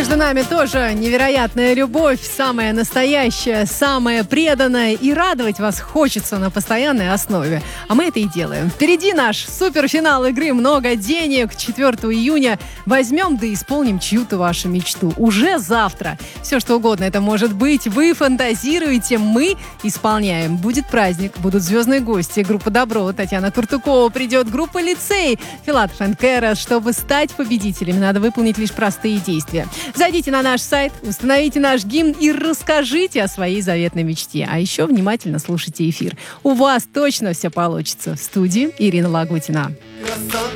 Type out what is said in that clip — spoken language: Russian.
Между нами тоже невероятная любовь, самая настоящая, самая преданная, и радовать вас хочется на постоянной основе. А мы это и делаем. Впереди наш суперфинал игры «Много денег». 4 июня возьмем да исполним чью-то вашу мечту. Уже завтра. Все что угодно это может быть. Вы фантазируете, мы исполняем. Будет праздник, будут звездные гости. Группа «Добро», Татьяна Куртукова придет, группа «Лицей», Филатов энд Кэрос. Чтобы стать победителями, надо выполнить лишь простые действия. Зайдите на наш сайт, установите наш гимн и расскажите о своей заветной мечте. А еще внимательно слушайте эфир. У вас точно все получится. В студии Ирина Лагутина. Красота.